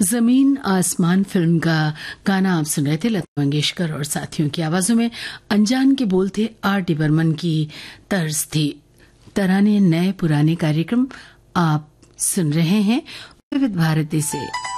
जमीन आसमान फिल्म का गाना आप सुन रहे थे। लता मंगेशकर और साथियों की आवाजों में। अनजान के बोल थे आर.डी. बर्मन की तर्ज थी। तराने नए पुराने कार्यक्रम आप सुन रहे हैं विविध भारती से।